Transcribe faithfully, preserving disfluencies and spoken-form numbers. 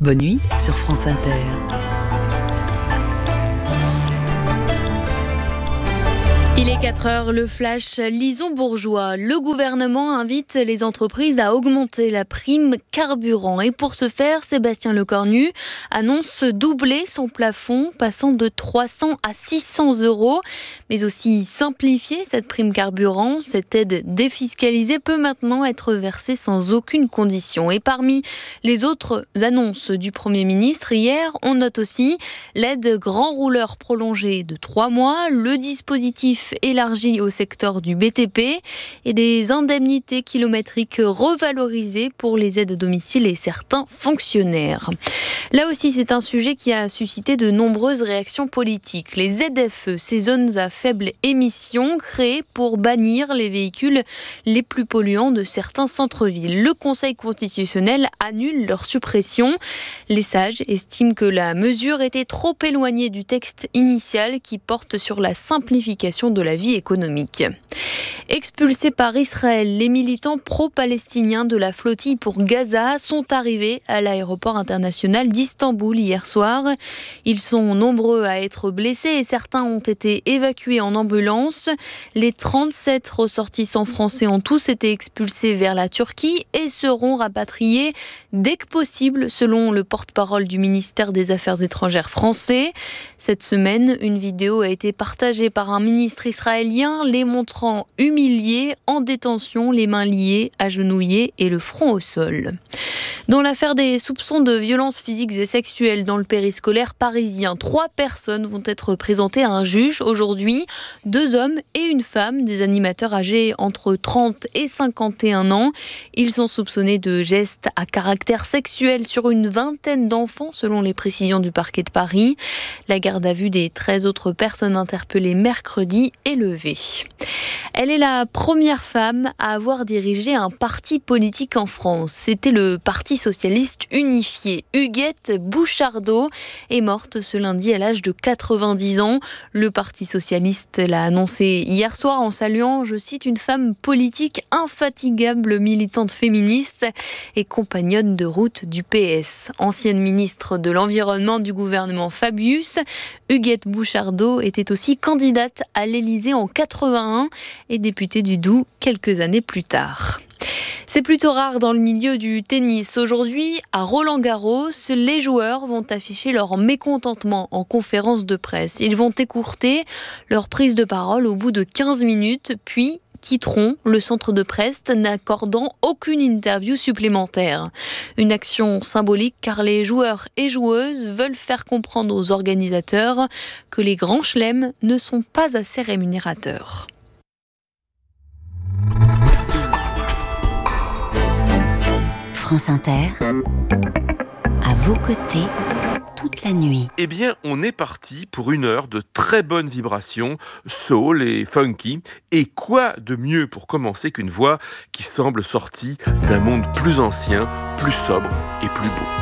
Bonne nuit sur France Inter. Il est quatre heures, le flash Lison Bourgeois. Le gouvernement invite les entreprises à augmenter la prime carburant. Et pour ce faire, Sébastien Lecornu annonce doubler son plafond, passant de trois cents à six cents euros. Mais aussi simplifier cette prime carburant. Cette aide défiscalisée peut maintenant être versée sans aucune condition. Et parmi les autres annonces du Premier ministre, hier, on note aussi l'aide grand rouleur prolongée de trois mois, le dispositif élargi au secteur du B T P et des indemnités kilométriques revalorisées pour les aides à domicile et certains fonctionnaires. Là aussi, c'est un sujet qui a suscité de nombreuses réactions politiques. Les Z F E, ces zones à faible émission créées pour bannir les véhicules les plus polluants de certains centres-villes. Le Conseil constitutionnel annule leur suppression. Les sages estiment que la mesure était trop éloignée du texte initial qui porte sur la simplification de la vie économique. Expulsés par Israël, les militants pro-palestiniens de la flottille pour Gaza sont arrivés à l'aéroport international d'Istanbul hier soir. Ils sont nombreux à être blessés et certains ont été évacués en ambulance. Les trente-sept ressortissants français ont tous été expulsés vers la Turquie et seront rapatriés dès que possible, selon le porte-parole du ministère des Affaires étrangères français. Cette semaine, une vidéo a été partagée par un ministre israélien les montrant humiliés, en détention, les mains liées, agenouillés et le front au sol. Dans l'affaire des soupçons de violences physiques et sexuelles dans le périscolaire parisien, trois personnes vont être présentées à un juge aujourd'hui. Deux hommes et une femme, des animateurs âgés entre trente et cinquante et un ans. Ils sont soupçonnés de gestes à caractère sexuel sur une vingtaine d'enfants, selon les précisions du parquet de Paris. La garde à vue des treize autres personnes interpellées mercredi est levée. Elle est la première femme à avoir dirigé un parti politique en France. C'était le Parti socialiste unifié. Huguette Bouchardot est morte ce lundi à l'âge de quatre-vingt-dix ans. Le Parti socialiste l'a annoncé hier soir en saluant, je cite, une femme politique infatigable, militante féministe et compagnonne de route du P S. Ancienne ministre de l'Environnement du gouvernement Fabius, Huguette Bouchardot était aussi candidate à l'Élysée en quatre-vingt-un et députée du Doubs quelques années plus tard. C'est plutôt rare dans le milieu du tennis. Aujourd'hui, à Roland-Garros, les joueurs vont afficher leur mécontentement en conférence de presse. Ils vont écourter leur prise de parole au bout de quinze minutes, puis quitteront le centre de presse n'accordant aucune interview supplémentaire. Une action symbolique car les joueurs et joueuses veulent faire comprendre aux organisateurs que les grands chelems ne sont pas assez rémunérateurs. France Inter, à vos côtés, toute la nuit. Eh bien, on est parti pour une heure de très bonnes vibrations, soul et funky. Et quoi de mieux pour commencer qu'une voix qui semble sortie d'un monde plus ancien, plus sobre et plus beau.